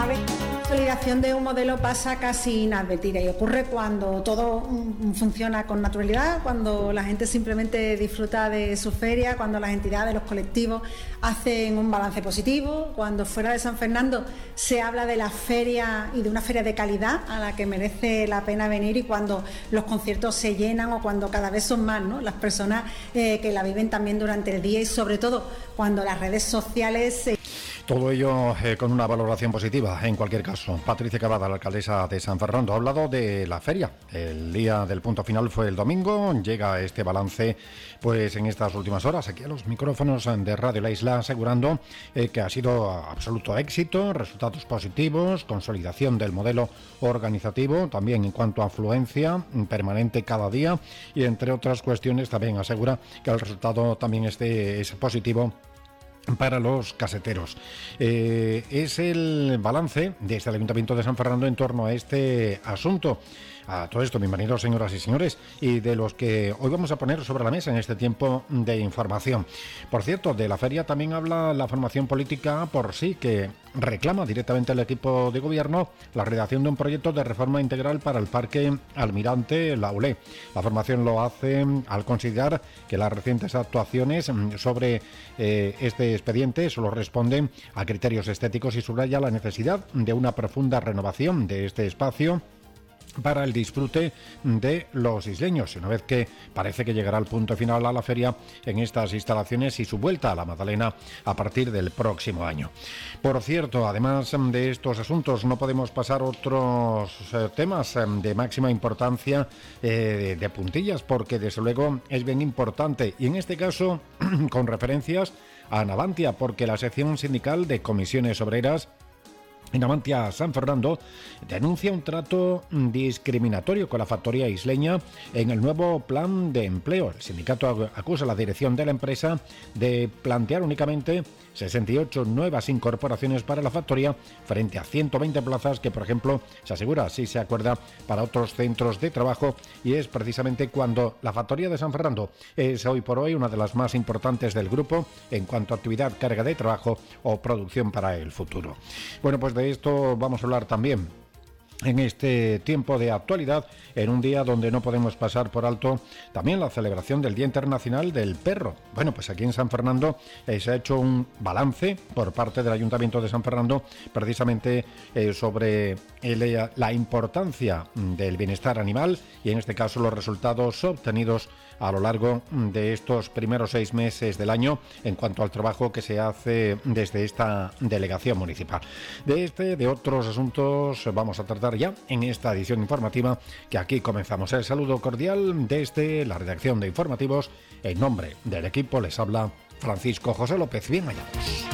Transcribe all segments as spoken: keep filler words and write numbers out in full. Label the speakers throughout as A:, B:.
A: A ver, la consolidación de un modelo pasa casi inadvertida y ocurre cuando todo funciona con naturalidad, cuando la gente simplemente disfruta de su feria, cuando las entidades, los colectivos hacen un balance positivo, cuando fuera de San Fernando se habla de la feria y de una feria de calidad a la que merece la pena venir, y cuando los conciertos se llenan o cuando cada vez son más, ¿no?, las personas eh, que la viven también durante el día, y sobre todo cuando las redes sociales se...
B: Todo ello eh, con una valoración positiva, en cualquier caso. Patricia Cavada, la alcaldesa de San Fernando, ha hablado de la feria. El día del punto final fue el domingo. Llega este balance pues en estas últimas horas aquí a los micrófonos de Radio La Isla, asegurando eh, que ha sido absoluto éxito, resultados positivos, consolidación del modelo organizativo, también en cuanto a afluencia permanente cada día, y entre otras cuestiones también asegura que el resultado también este es positivo para los caseteros. Eh, es el balance desde el Ayuntamiento de San Fernando en torno a este asunto. A todo esto, bienvenidos señoras y señores, y de los que hoy vamos a poner sobre la mesa en este tiempo de información. Por cierto, de la feria también habla la formación política por sí, que reclama directamente al equipo de gobierno la redacción de un proyecto de reforma integral para el Parque Almirante Laulé. La formación lo hace al considerar que las recientes actuaciones sobre eh, este expediente solo responden a criterios estéticos, y subraya la necesidad de una profunda renovación de este espacio para el disfrute de los isleños, una vez que parece que llegará el punto final a la feria en estas instalaciones y su vuelta a la Magdalena a partir del próximo año. Por cierto, además de estos asuntos, no podemos pasar otros eh, temas eh, de máxima importancia eh, de puntillas, porque desde luego es bien importante, y en este caso con referencias a Navantia, porque la sección sindical de comisiones obreras en Navantia San Fernando denuncia un trato discriminatorio con la factoría isleña en el nuevo plan de empleo. El sindicato acusa a la dirección de la empresa de plantear únicamente sesenta y ocho nuevas incorporaciones para la factoría frente a ciento veinte plazas que, por ejemplo, se asegura, así se acuerda, para otros centros de trabajo, y es precisamente cuando la factoría de San Fernando es hoy por hoy una de las más importantes del grupo en cuanto a actividad, carga de trabajo o producción para el futuro. Bueno, pues de esto vamos a hablar también en este tiempo de actualidad, en un día donde no podemos pasar por alto también la celebración del Día Internacional del Perro. Bueno, pues aquí en San Fernando eh, se ha hecho un balance por parte del Ayuntamiento de San Fernando precisamente eh, sobre el, la importancia del bienestar animal, y en este caso los resultados obtenidos a lo largo de estos primeros seis meses del año en cuanto al trabajo que se hace desde esta delegación municipal. De este, de otros asuntos vamos a tratar ya en esta edición informativa, que aquí comenzamos. El saludo cordial desde la redacción de informativos. En nombre del equipo les habla Francisco José López. Bien hallados.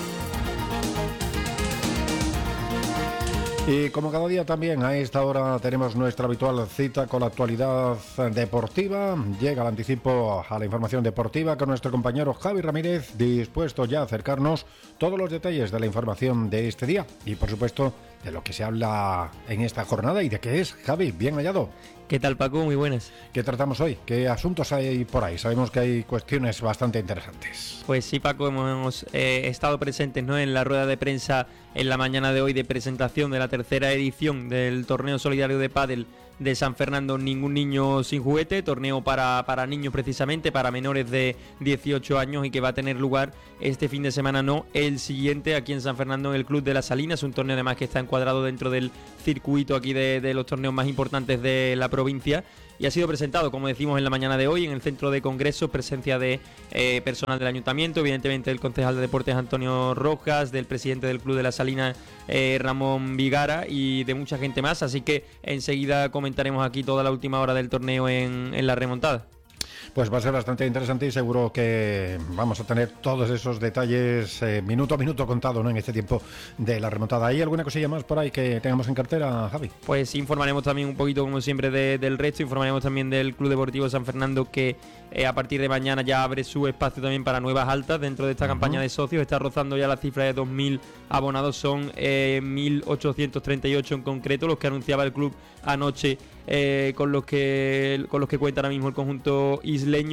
B: Y como cada día también a esta hora tenemos nuestra habitual cita con la actualidad deportiva. Llega el anticipo a la información deportiva con nuestro compañero Javi Ramírez, dispuesto ya a acercarnos todos los detalles de la información de este día y, por supuesto, de lo que se habla en esta jornada y de qué es. Javi, bien hallado.
C: ¿Qué tal, Paco? Muy buenas.
B: ¿Qué tratamos hoy? ¿Qué asuntos hay por ahí? Sabemos que hay cuestiones bastante interesantes.
C: Pues sí, Paco, hemos eh, estado presentes, ¿no?, en la rueda de prensa en la mañana de hoy de presentación de la tercera edición del torneo solidario de pádel de San Fernando, Ningún Niño Sin Juguete, torneo para, para niños precisamente, para menores de dieciocho años, y que va a tener lugar este fin de semana, no, el siguiente, aquí en San Fernando, en el Club de las Salinas, un torneo además que está encuadrado dentro del circuito aquí de, de los torneos más importantes de la provincia, y ha sido presentado, como decimos, en la mañana de hoy en el centro de congresos, presencia de eh, personal del ayuntamiento, evidentemente del concejal de deportes Antonio Rojas, del presidente del Club de las Salinas eh, Ramón Vigara, y de mucha gente más, así que enseguida comentaremos aquí toda la última hora del torneo en, en la remontada.
B: Pues va a ser bastante interesante y seguro que vamos a tener todos esos detalles eh, minuto a minuto contado, ¿no?, en este tiempo de la remontada. ¿Hay alguna cosilla más por ahí que tengamos en cartera, Javi?
C: Pues informaremos también un poquito, como siempre, de, del resto. Informaremos también del Club Deportivo San Fernando, que eh, a partir de mañana ya abre su espacio también para nuevas altas dentro de esta uh-huh. campaña de socios. Está rozando ya la cifra de dos mil abonados, son eh, mil ochocientos treinta y ocho en concreto los que anunciaba el club anoche, eh, con los que con los que cuenta ahora mismo el conjunto isleño.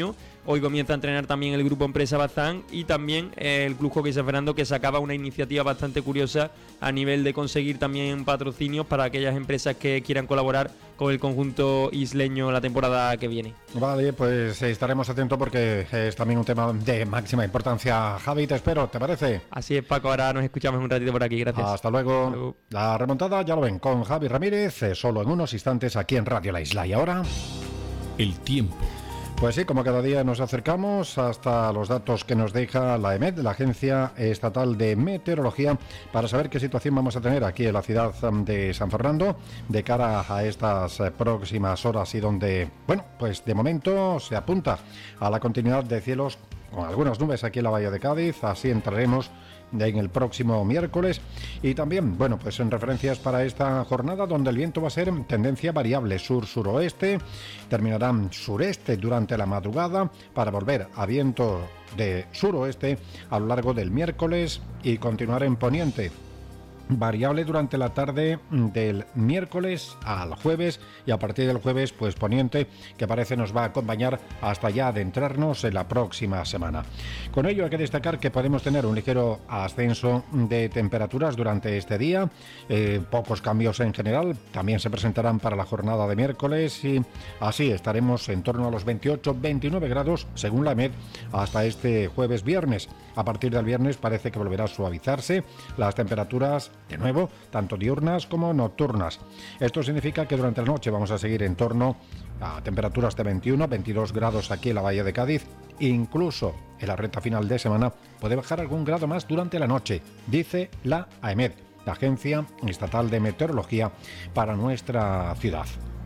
C: Hoy comienza a entrenar también el grupo Empresa Bazán y también eh, el Club Hockey San Fernando, que sacaba una iniciativa bastante curiosa a nivel de conseguir también patrocinios para aquellas empresas que quieran colaborar con el conjunto isleño la temporada que viene.
B: Vale, pues estaremos atentos porque es también un tema de máxima importancia. Javi, te espero, ¿te parece?
C: Así es, Paco, ahora nos escuchamos un ratito por aquí, gracias.
B: Hasta luego.
C: Hasta luego.
B: La remontada ya lo ven con Javi Ramírez, eh, solo en unos instantes aquí en Radio La Isla. Y ahora...
D: El tiempo.
B: Pues sí, como cada día nos acercamos hasta los datos que nos deja la E M E D, la Agencia Estatal de Meteorología, para saber qué situación vamos a tener aquí en la ciudad de San Fernando de cara a estas próximas horas y donde, bueno, pues de momento se apunta a la continuidad de cielos con algunas nubes aquí en la Bahía de Cádiz. Así entraremos en el próximo miércoles y también, bueno, pues en referencias para esta jornada donde el viento va a ser tendencia variable sur-suroeste, terminará sureste durante la madrugada para volver a viento de suroeste a lo largo del miércoles y continuar en poniente variable durante la tarde del miércoles al jueves y a partir del jueves pues poniente, que parece nos va a acompañar hasta ya adentrarnos en la próxima semana. Con ello hay que destacar que podemos tener un ligero ascenso de temperaturas durante este día, eh, pocos cambios en general, también se presentarán para la jornada de miércoles y así estaremos en torno a los veintiocho veintinueve grados según la E M E D hasta este jueves viernes. A partir del viernes parece que volverá a suavizarse las temperaturas de nuevo, tanto diurnas como nocturnas. Esto significa que durante la noche vamos a seguir en torno a temperaturas de veintiuno veintidós grados aquí en la Bahía de Cádiz. Incluso en la recta final de semana puede bajar algún grado más durante la noche, dice la A E M E D, la Agencia Estatal de Meteorología para nuestra ciudad.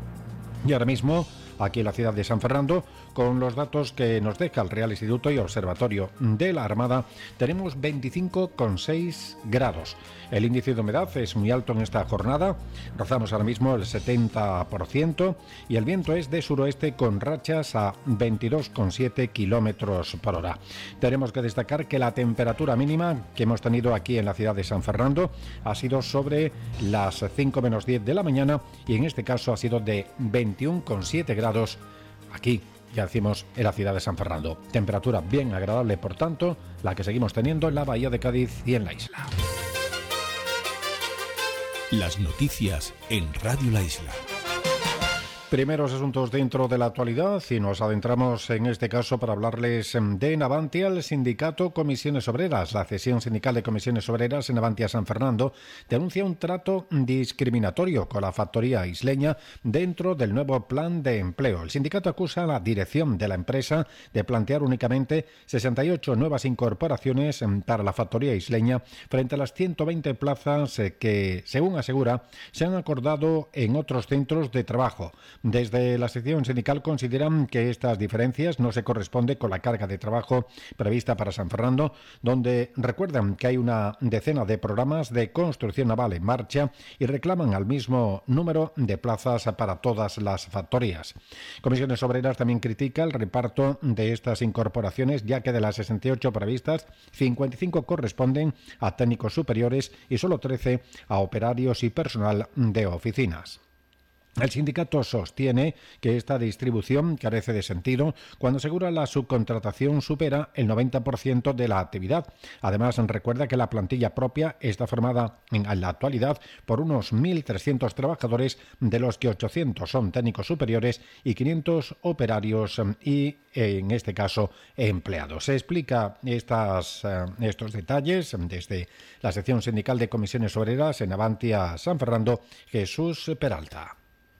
B: Y ahora mismo, aquí en la ciudad de San Fernando, con los datos que nos deja el Real Instituto y Observatorio de la Armada, tenemos veinticinco coma seis grados. El índice de humedad es muy alto en esta jornada, rozamos ahora mismo el setenta por ciento y el viento es de suroeste con rachas a veintidós coma siete kilómetros por hora. Tenemos que destacar que la temperatura mínima que hemos tenido aquí en la ciudad de San Fernando ha sido sobre las cinco menos diez de la mañana y en este caso ha sido de veintiuno coma siete grados aquí. Ya decimos en la ciudad de San Fernando. Temperatura bien agradable, por tanto, la que seguimos teniendo en la Bahía de Cádiz y en la isla.
D: Las noticias en Radio La Isla.
B: Primeros asuntos dentro de la actualidad y nos adentramos en este caso para hablarles de Navantia, el sindicato Comisiones Obreras. La cesión sindical de Comisiones Obreras en Navantia San Fernando denuncia un trato discriminatorio con la factoría isleña dentro del nuevo plan de empleo. El sindicato acusa a la dirección de la empresa de plantear únicamente sesenta y ocho nuevas incorporaciones para la factoría isleña frente a las ciento veinte plazas que, según asegura, se han acordado en otros centros de trabajo. Desde la sección sindical consideran que estas diferencias no se corresponden con la carga de trabajo prevista para San Fernando, donde recuerdan que hay una decena de programas de construcción naval en marcha y reclaman al mismo número de plazas para todas las factorías. Comisiones Obreras también critica el reparto de estas incorporaciones, ya que de las sesenta y ocho previstas, cincuenta y cinco corresponden a técnicos superiores y solo trece a operarios y personal de oficinas. El sindicato sostiene que esta distribución carece de sentido cuando asegura la subcontratación supera el noventa por ciento de la actividad. Además, recuerda que la plantilla propia está formada en la actualidad por unos mil trescientos trabajadores, de los que ochocientos son técnicos superiores y quinientos operarios y, en este caso, empleados. Se explica estas, estos detalles desde la sección sindical de Comisiones Obreras en Navantia San Fernando, Jesús Peralta.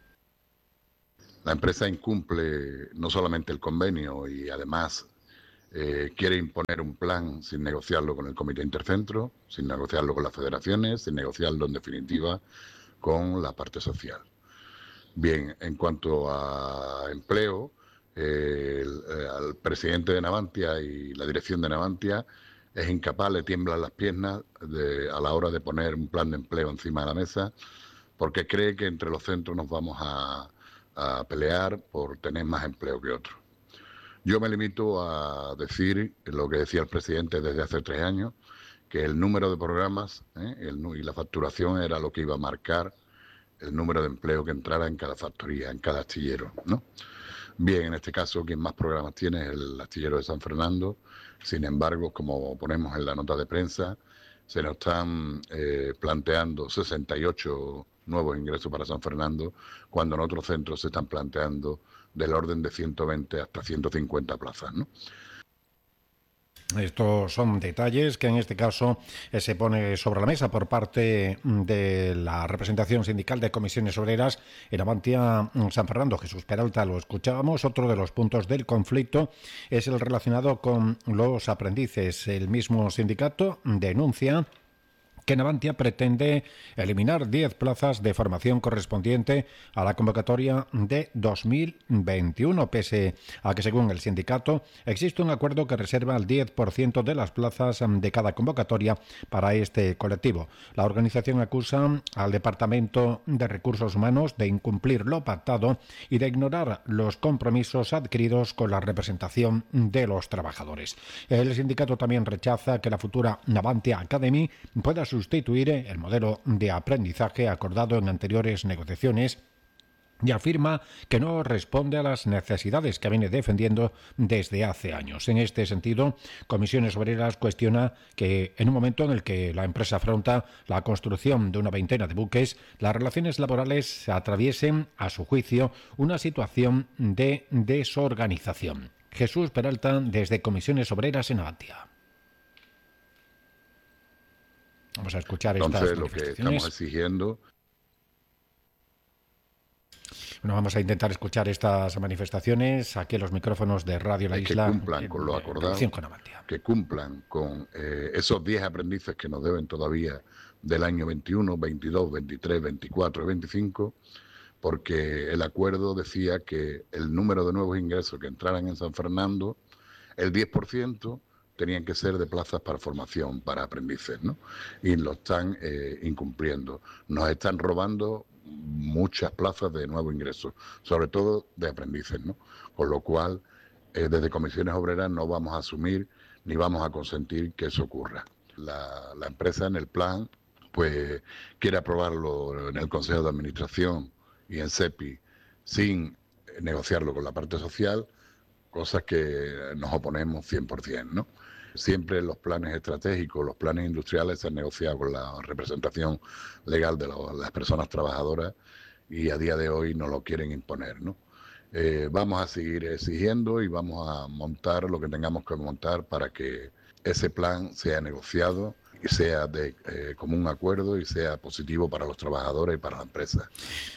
E: La empresa incumple no solamente el convenio y además eh, quiere imponer un plan sin negociarlo con el Comité Intercentro, sin negociarlo con las federaciones, sin negociarlo en definitiva con la parte social. Bien, en cuanto a empleo, eh, el, eh, al presidente de Navantia y la dirección de Navantia es incapaz, le tiemblan las piernas de, a la hora de poner un plan de empleo encima de la mesa, porque cree que entre los centros nos vamos a a pelear por tener más empleo que otros. Yo me limito a decir lo que decía el presidente desde hace tres años, que el número de programas ¿eh? el, y la facturación era lo que iba a marcar el número de empleo que entrara en cada factoría, en cada astillero, ¿no? Bien, en este caso quien más programas tiene es el astillero de San Fernando. Sin embargo, como ponemos en la nota de prensa, se nos están eh, planteando sesenta y ocho nuevos ingresos para San Fernando, cuando en otros centros se están planteando del orden de ciento veinte hasta ciento cincuenta plazas, ¿no?
B: Estos son detalles que en este caso eh, se pone sobre la mesa por parte de la representación sindical de comisiones obreras en Avantia San Fernando. Jesús Peralta, lo escuchábamos. Otro de los puntos del conflicto es el relacionado con los aprendices. El mismo sindicato denuncia que Navantia pretende eliminar diez plazas de formación correspondiente a la convocatoria de dos mil veintiuno, pese a que, según el sindicato, existe un acuerdo que reserva el diez por ciento de las plazas de cada convocatoria para este colectivo. La organización acusa al Departamento de Recursos Humanos de incumplir lo pactado y de ignorar los compromisos adquiridos con la representación de los trabajadores. El sindicato también rechaza que la futura Navantia Academy pueda sustituir el modelo de aprendizaje acordado en anteriores negociaciones y afirma que no responde a las necesidades que viene defendiendo desde hace años. En este sentido, Comisiones Obreras cuestiona que en un momento en el que la empresa afronta la construcción de una veintena de buques, las relaciones laborales atraviesen, a su juicio, una situación de desorganización. Jesús Peralta, desde Comisiones Obreras en Avantia. Vamos a escuchar estas
E: Entonces, lo que
B: manifestaciones.
E: estamos exigiendo...
B: Bueno, vamos a intentar escuchar estas manifestaciones aquí en los micrófonos de Radio La
E: es
B: Isla.
E: Que cumplan con lo acordado,
B: con
E: que cumplan con eh, esos diez aprendices que nos deben todavía del año veintiuno, veintidós, veintitrés, veinticuatro y veinticinco, porque el acuerdo decía que el número de nuevos ingresos que entraran en San Fernando, el diez por ciento... tenían que ser de plazas para formación, para aprendices, ¿no? Y lo están eh, incumpliendo. Nos están robando muchas plazas de nuevo ingreso, sobre todo de aprendices, ¿no? Con lo cual, eh, desde Comisiones Obreras no vamos a asumir ni vamos a consentir que eso ocurra. La, la empresa en el plan, pues, quiere aprobarlo en el Consejo de Administración y en SEPI sin negociarlo con la parte social, cosas que nos oponemos cien por ciento, ¿no? Siempre los planes estratégicos, los planes industriales se han negociado con la representación legal de lo, las personas trabajadoras y a día de hoy no lo quieren imponer, ¿no? Eh, vamos a seguir exigiendo y vamos a montar lo que tengamos que montar para que ese plan sea negociado y sea de eh, común acuerdo y sea positivo para los trabajadores y para la empresa.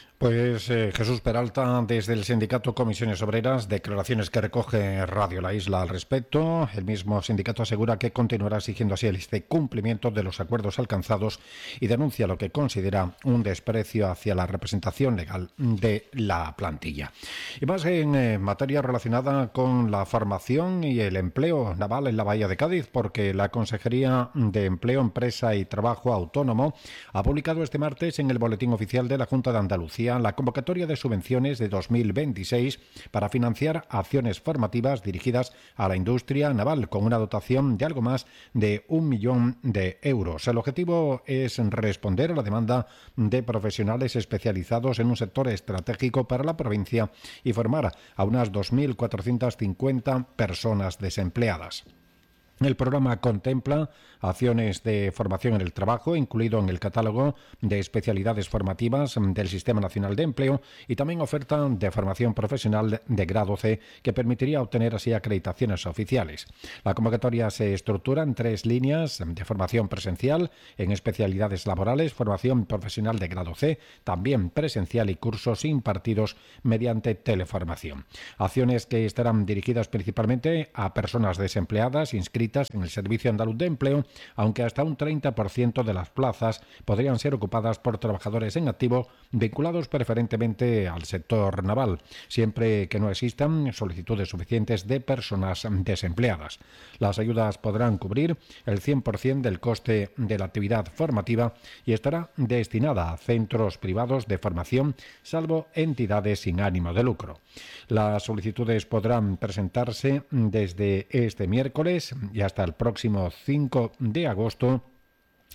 B: Pues eh, Jesús Peralta, desde el sindicato Comisiones Obreras, declaraciones que recoge Radio La Isla al respecto. El mismo sindicato asegura que continuará exigiendo así el cumplimiento de los acuerdos alcanzados y denuncia lo que considera un desprecio hacia la representación legal de la plantilla. Y más en eh, materia relacionada con la formación y el empleo naval en la Bahía de Cádiz, porque la Consejería de Empleo, Empresa y Trabajo Autónomo ha publicado este martes en el Boletín Oficial de la Junta de Andalucía la convocatoria de subvenciones de dos mil veintiséis para financiar acciones formativas dirigidas a la industria naval, con una dotación de algo más de un millón de euros. El objetivo es responder a la demanda de profesionales especializados en un sector estratégico para la provincia y formar a unas dos mil cuatrocientas cincuenta personas desempleadas. El programa contempla acciones de formación en el trabajo, incluido en el catálogo de especialidades formativas del Sistema Nacional de Empleo, y también oferta de formación profesional de grado C, que permitiría obtener así acreditaciones oficiales. La convocatoria se estructura en tres líneas de formación presencial, en especialidades laborales, formación profesional de grado C, también presencial y cursos impartidos mediante teleformación. Acciones que estarán dirigidas principalmente a personas desempleadas inscritas en el Servicio Andaluz de Empleo, aunque hasta un treinta por ciento de las plazas podrían ser ocupadas por trabajadores en activo vinculados preferentemente al sector naval, siempre que no existan solicitudes suficientes de personas desempleadas. Las ayudas podrán cubrir el cien por ciento del coste de la actividad formativa y estará destinada a centros privados de formación, salvo entidades sin ánimo de lucro. Las solicitudes podrán presentarse desde este miércoles y hasta el próximo cinco de agosto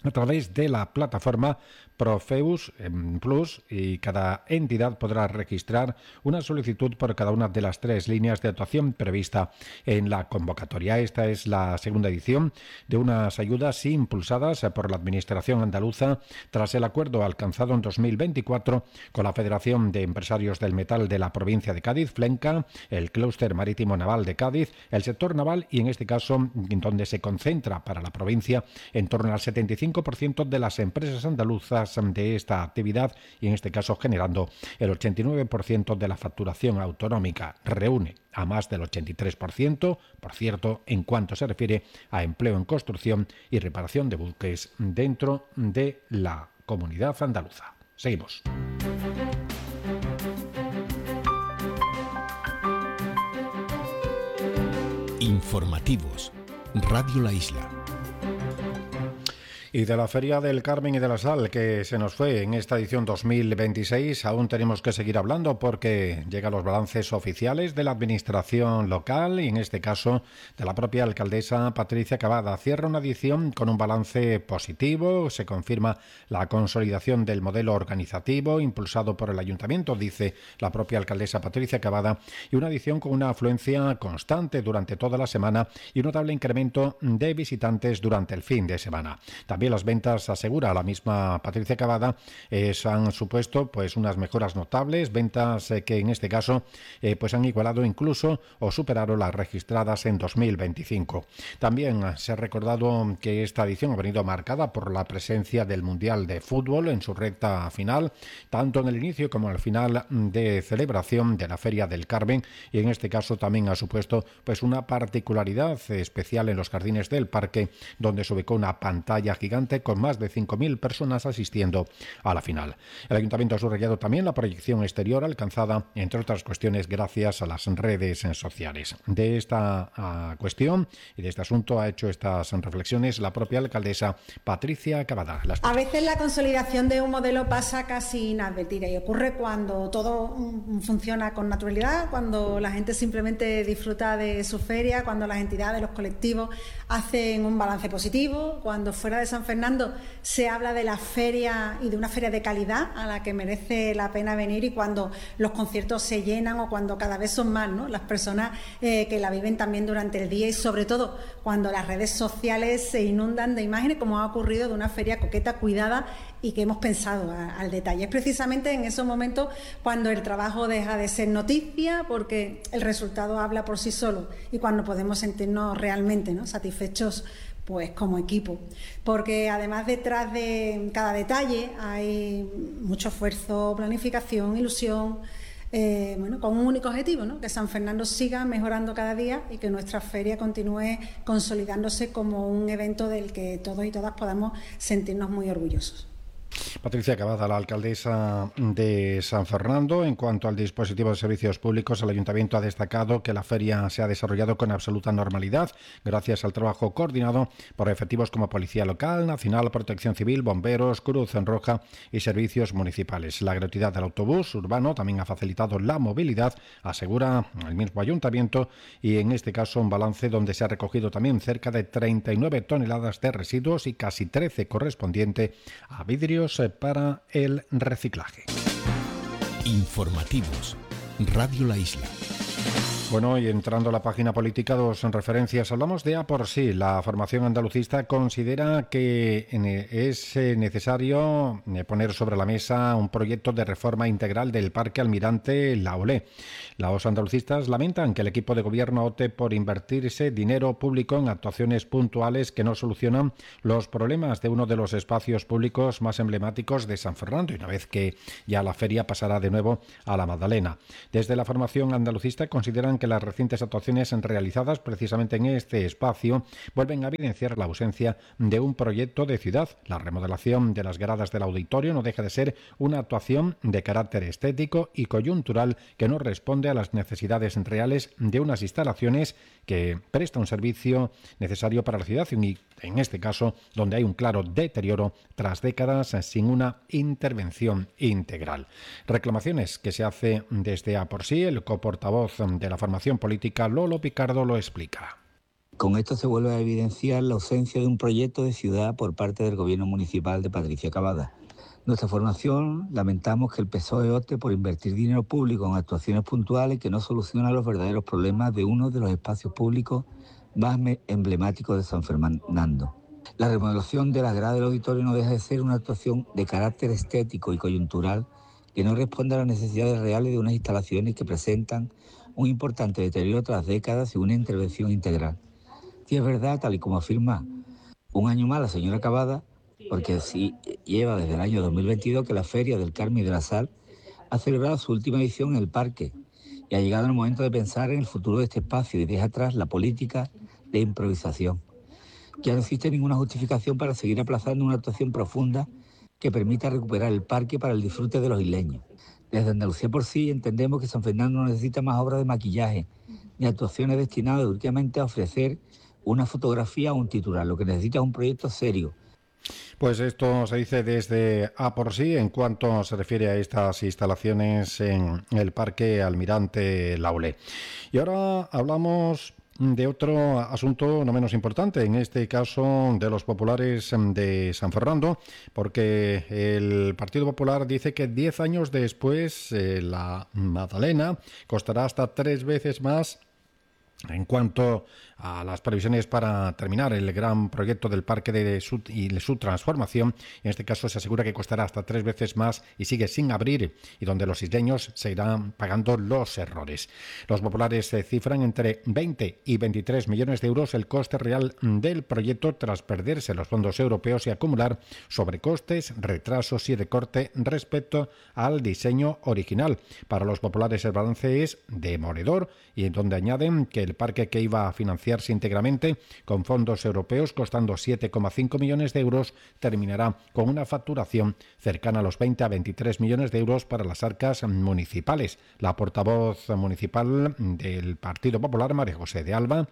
B: a través de la plataforma Profeus Plus, y cada entidad podrá registrar una solicitud por cada una de las tres líneas de actuación prevista en la convocatoria. Esta es la segunda edición de unas ayudas impulsadas por la Administración andaluza tras el acuerdo alcanzado en dos mil veinticuatro con la Federación de Empresarios del Metal de la provincia de Cádiz, FLENCA, el Clúster Marítimo Naval de Cádiz, el sector naval y en este caso donde se concentra para la provincia en torno al setenta y cinco por ciento de las empresas andaluzas de esta actividad y en este caso generando el ochenta y nueve por ciento de la facturación autonómica. Reúne a más del ochenta y tres por ciento, por cierto, en cuanto se refiere a empleo en construcción y reparación de buques dentro de la comunidad andaluza. Seguimos.
D: Informativos. Radio La Isla.
B: Y de la Feria del Carmen y de la Sal, que se nos fue en esta edición dos mil veintiséis, aún tenemos que seguir hablando porque llegan los balances oficiales de la administración local y en este caso de la propia alcaldesa Patricia Cavada. Cierra una edición con un balance positivo, se confirma la consolidación del modelo organizativo impulsado por el ayuntamiento, dice la propia alcaldesa Patricia Cavada, y una edición con una afluencia constante durante toda la semana y un notable incremento de visitantes durante el fin de semana. También las ventas, asegura la misma Patricia Cavada, eh, han supuesto pues unas mejoras notables, ventas eh, que en este caso eh, pues han igualado incluso o superaron las registradas en dos mil veinticinco. También se ha recordado que esta edición ha venido marcada por la presencia del Mundial de Fútbol en su recta final, tanto en el inicio como al final de celebración de la Feria del Carmen, y en este caso también ha supuesto pues una particularidad especial en los jardines del parque, donde se ubicó una pantalla gigante con más de cinco mil personas asistiendo a la final. El Ayuntamiento ha subrayado también la proyección exterior alcanzada, entre otras cuestiones, gracias a las redes sociales. De esta uh, cuestión y de este asunto ha hecho estas reflexiones la propia alcaldesa Patricia Cavada. Las...
A: A veces la consolidación de un modelo pasa casi inadvertida y ocurre cuando todo funciona con naturalidad, cuando la gente simplemente disfruta de su feria, cuando las entidades, los colectivos hacen un balance positivo, cuando fuera de San Fernando se habla de la feria y de una feria de calidad a la que merece la pena venir, y cuando los conciertos se llenan o cuando cada vez son más, ¿no?, las personas eh, que la viven también durante el día, y sobre todo cuando las redes sociales se inundan de imágenes, como ha ocurrido de una feria coqueta, cuidada y que hemos pensado a, al detalle. Es precisamente en esos momentos cuando el trabajo deja de ser noticia, porque el resultado habla por sí solo, y cuando podemos sentirnos realmente, ¿no?, satisfechos pues como equipo, porque además detrás de cada detalle hay mucho esfuerzo, planificación, ilusión, eh, bueno, con un único objetivo, ¿no?, que San Fernando siga mejorando cada día y que nuestra feria continúe consolidándose como un evento del que todos y todas podamos sentirnos muy orgullosos.
B: Patricia Cavada, la alcaldesa de San Fernando. En cuanto al dispositivo de servicios públicos, el Ayuntamiento ha destacado que la feria se ha desarrollado con absoluta normalidad gracias al trabajo coordinado por efectivos como Policía Local, Nacional, Protección Civil, Bomberos, Cruz Roja y servicios municipales. La gratuidad del autobús urbano también ha facilitado la movilidad, asegura el mismo Ayuntamiento, y en este caso un balance donde se ha recogido también cerca de treinta y nueve toneladas de residuos y casi trece correspondiente a vidrio para el reciclaje.
D: Informativos. Radio La Isla.
B: Bueno, y entrando a la página política, dos referencias. Hablamos de A por sí. La formación andalucista considera que es necesario poner sobre la mesa un proyecto de reforma integral del Parque Almirante La Olé. Los andalucistas lamentan que el equipo de gobierno opte por invertirse dinero público en actuaciones puntuales que no solucionan los problemas de uno de los espacios públicos más emblemáticos de San Fernando, y una vez que ya la feria pasará de nuevo a la Magdalena. Desde la formación andalucista consideran que las recientes actuaciones realizadas precisamente en este espacio vuelven a evidenciar la ausencia de un proyecto de ciudad. La remodelación de las gradas del auditorio no deja de ser una actuación de carácter estético y coyuntural que no responde a las necesidades reales de unas instalaciones que presta un servicio necesario para la ciudad, y en este caso donde hay un claro deterioro tras décadas sin una intervención integral. Reclamaciones que se hace desde A por sí. El coportavoz de la formación política, Lolo Picardo, lo explica.
F: Con esto se vuelve a evidenciar la ausencia de un proyecto de ciudad por parte del gobierno municipal de Patricia Cavada. Nuestra formación lamentamos que el P S O E opte por invertir dinero público en actuaciones puntuales que no solucionan los verdaderos problemas de uno de los espacios públicos más emblemáticos de San Fernando. La remodelación de la grada del auditorio no deja de ser una actuación de carácter estético y coyuntural que no responde a las necesidades reales de unas instalaciones que presentan un importante deterioro tras décadas y una intervención integral. Si es verdad, tal y como afirma un año más la señora Cavada, porque sí lleva desde el año dos mil veintidós que la Feria del Carmen y de la Sal ha celebrado su última edición en el parque y ha llegado el momento de pensar en el futuro de este espacio y deja atrás la política de improvisación. Ya no existe ninguna justificación para seguir aplazando una actuación profunda que permita recuperar el parque para el disfrute de los isleños. Desde Andalucía por sí entendemos que San Fernando no necesita más obras de maquillaje ni actuaciones destinadas únicamente a ofrecer una fotografía o un titular. Lo que necesita es un proyecto serio.
B: Pues esto se dice desde A por sí en cuanto se refiere a estas instalaciones en el Parque Almirante Laulé. Y ahora hablamos de otro asunto no menos importante, en este caso de los populares de San Fernando, porque el Partido Popular dice que diez años después eh, la Madalena costará hasta tres veces más en cuanto a las previsiones para terminar el gran proyecto del parque de su, y de su transformación. En este caso se asegura que costará hasta tres veces más y sigue sin abrir, y donde los isleños seguirán pagando los errores. Los populares se cifran entre veinte y veintitrés millones de euros el coste real del proyecto tras perderse los fondos europeos y acumular sobrecostes, retrasos y recorte respecto al diseño original. Para los populares el balance es demoledor, y en donde añaden que el parque, que iba a financiarse íntegramente con fondos europeos costando siete coma cinco millones de euros, terminará con una facturación cercana a los veinte a veintitrés millones de euros para las arcas municipales. La portavoz municipal del Partido Popular, María José de Alba,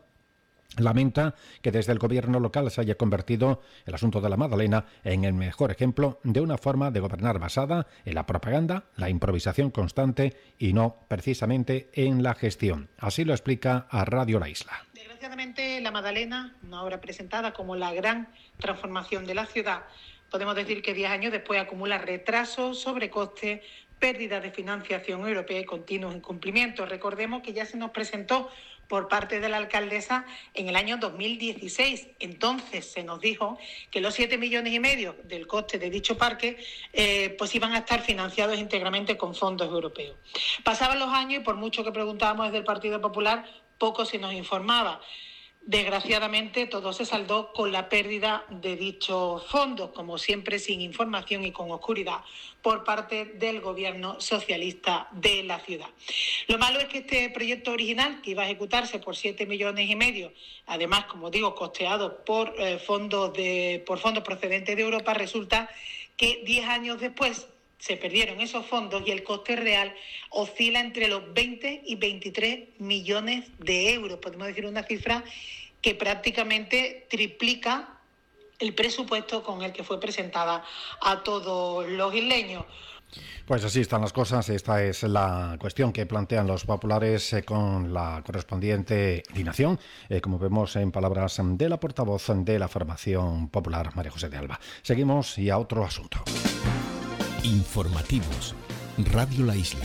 B: lamenta que desde el gobierno local se haya convertido el asunto de la Madalena en el mejor ejemplo de una forma de gobernar basada en la propaganda, la improvisación constante y no precisamente en la gestión. Así lo explica a Radio La Isla.
G: Desgraciadamente, la Madalena, una obra presentada como la gran transformación de la ciudad, podemos decir que diez años después acumula retrasos, sobrecostes, pérdida de financiación europea y continuos incumplimientos. Recordemos que ya se nos presentó por parte de la alcaldesa en el año dos mil dieciséis. Entonces se nos dijo que los siete millones y medio del coste de dicho parque eh, pues iban a estar financiados íntegramente con fondos europeos. Pasaban los años y por mucho que preguntábamos desde el Partido Popular, poco se nos informaba. Desgraciadamente todo se saldó con la pérdida de dichos fondos, como siempre sin información y con oscuridad por parte del gobierno socialista de la ciudad. Lo malo es que este proyecto original, que iba a ejecutarse por siete millones y medio, además, como digo, costeado por eh, fondos de, por fondos procedentes de Europa, resulta que diez años después se perdieron esos fondos y el coste real oscila entre los veinte y veintitrés millones de euros. Podemos decir una cifra que prácticamente triplica el presupuesto con el que fue presentada a todos los isleños.
B: Pues así están las cosas. Esta es la cuestión que plantean los populares eh, con la correspondiente indignación, eh, como vemos en palabras de la portavoz de la formación popular, María José de Alba. Seguimos y a otro asunto.
D: Informativos. Radio La Isla.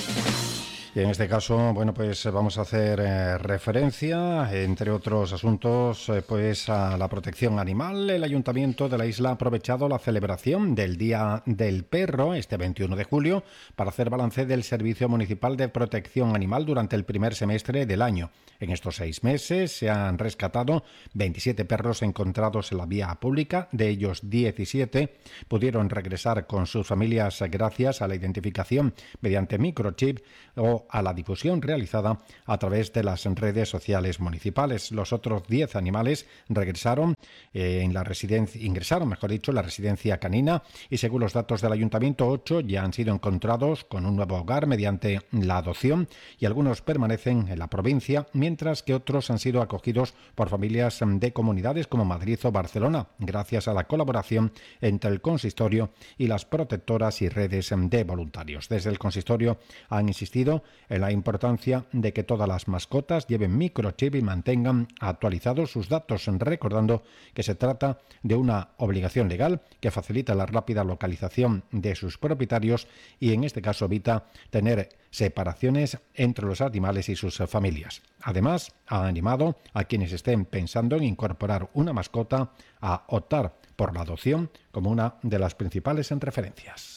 B: Y en este caso, bueno, pues vamos a hacer eh, referencia, entre otros asuntos, eh, pues a la protección animal. El Ayuntamiento de la isla ha aprovechado la celebración del Día del Perro, este veintiuno de julio, para hacer balance del Servicio Municipal de Protección Animal durante el primer semestre del año. En estos seis meses se han rescatado veintisiete perros encontrados en la vía pública. De ellos, diecisiete pudieron regresar con sus familias gracias a la identificación mediante microchip o a la difusión realizada a través de las redes sociales municipales. Los otros diez animales regresaron eh, en la residencia, ingresaron, mejor dicho, en la residencia canina, y según los datos del ayuntamiento, ocho ya han sido encontrados con un nuevo hogar mediante la adopción y algunos permanecen en la provincia, mientras que otros han sido acogidos por familias de comunidades como Madrid o Barcelona, gracias a la colaboración entre el consistorio y las protectoras y redes de voluntarios. Desde el consistorio han insistido en la importancia de que todas las mascotas lleven microchip y mantengan actualizados sus datos, recordando que se trata de una obligación legal que facilita la rápida localización de sus propietarios y en este caso evita tener separaciones entre los animales y sus familias. Además, ha animado a quienes estén pensando en incorporar una mascota a optar por la adopción como una de las principales referencias.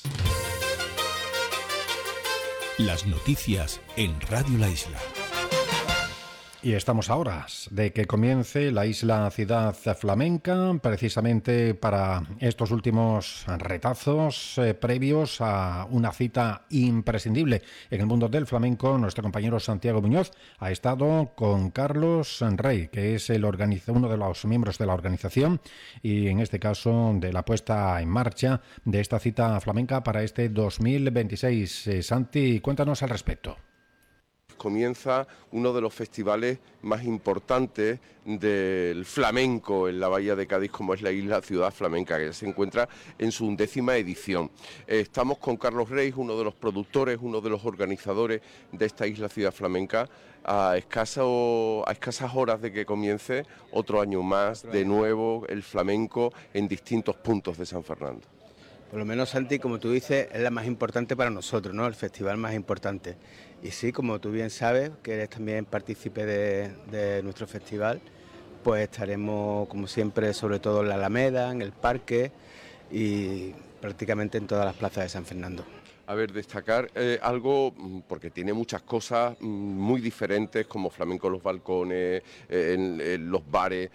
D: Las noticias en Radio La Isla.
B: Y estamos a horas de que comience la Isla Ciudad Flamenca, precisamente para estos últimos retazos eh, previos a una cita imprescindible en el mundo del flamenco. Nuestro compañero Santiago Muñoz ha estado con Carlos Rey, que es el organiza- uno de los miembros de la organización y en este caso de la puesta en marcha de esta cita flamenca para este dos mil veintiséis. Eh, Santi, cuéntanos al respecto.
H: Comienza uno de los festivales más importantes del flamenco en la Bahía de Cádiz, como es la Isla Ciudad Flamenca, que ya se encuentra en su undécima edición. Estamos con Carlos Rey, uno de los productores, uno de los organizadores de esta Isla Ciudad Flamenca, a, escaso, a escasas horas de que comience otro año más, de nuevo, el flamenco en distintos puntos de San Fernando.
I: Por lo menos, Santi, como tú dices, es la más importante para nosotros, ¿no? El festival más importante. Y sí, como tú bien sabes, que eres también partícipe de, de nuestro festival, pues estaremos, como siempre, sobre todo en la Alameda, en el Parque y prácticamente en todas las plazas de San Fernando.
H: A ver, destacar eh, algo, porque tiene muchas cosas mm, muy diferentes, como flamenco en los balcones, eh, en, en los bares,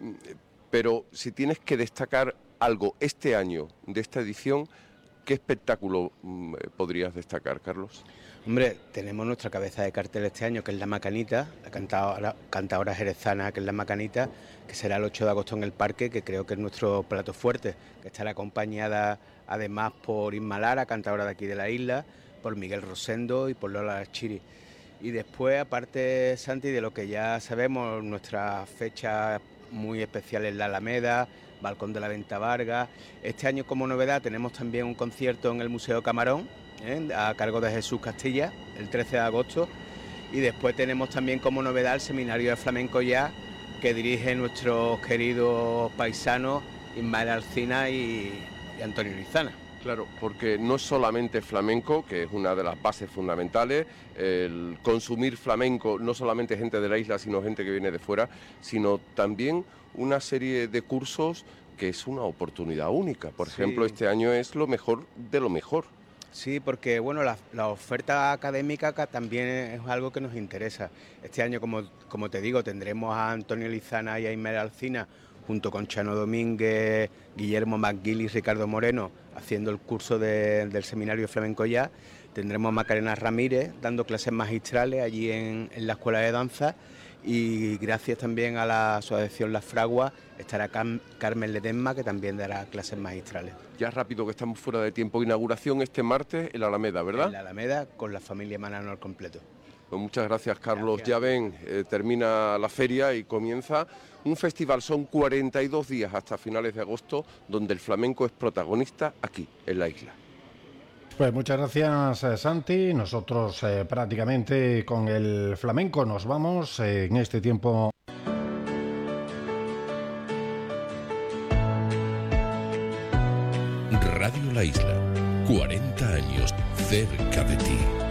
H: pero si tienes que destacar algo este año de esta edición, ¿qué espectáculo mm, podrías destacar, Carlos?
I: Hombre, tenemos nuestra cabeza de cartel este año, que es La Macanita, la cantadora, cantadora jerezana, que es La Macanita, que será el ocho de agosto en el Parque, que creo que es nuestro plato fuerte, que estará acompañada además por Isma Lara, cantadora de aquí de la isla, por Miguel Rosendo y por Lola Chiri. Y después, aparte, Santi, de lo que ya sabemos, nuestra fecha muy especial en la Alameda, Balcón de la Venta Vargas. Este año, como novedad, tenemos también un concierto en el Museo Camarón, ¿eh? a cargo de Jesús Castilla, el trece de agosto. Y después tenemos también como novedad el Seminario de Flamenco Ya, que dirige nuestros queridos paisanos Ismael Alcina y, y Antonio Lizana.
H: Claro, porque no es solamente flamenco, que es una de las bases fundamentales, el consumir flamenco, no solamente gente de la isla, sino gente que viene de fuera, sino también una serie de cursos que es una oportunidad única. Por sí. ejemplo, este año es lo mejor de lo mejor.
I: Sí, porque bueno, la, la oferta académica también es algo que nos interesa. Este año, como, como te digo, tendremos a Antonio Lizana y a Ismael Alcina, junto con Chano Domínguez, Guillermo McGill y Ricardo Moreno, haciendo el curso de, del Seminario Flamenco Ya. Tendremos a Macarena Ramírez dando clases magistrales allí en, en la Escuela de Danza. Y gracias también a la asociación Las Fraguas estará Cam, Carmen Ledesma, que también dará clases magistrales.
H: Ya rápido, que estamos fuera de tiempo. Inauguración este martes en la Alameda, ¿verdad?
I: En la Alameda, con la familia Manano al completo.
H: Pues muchas gracias, Carlos.
I: Gracias.
H: Ya ven, eh, termina la feria y comienza un festival. Son cuarenta y dos días hasta finales de agosto, donde el flamenco es protagonista aquí, en la isla.
B: Pues muchas gracias, Santi. Nosotros eh, prácticamente con el flamenco nos vamos eh, en este tiempo.
D: Radio La Isla, cuarenta años cerca de ti.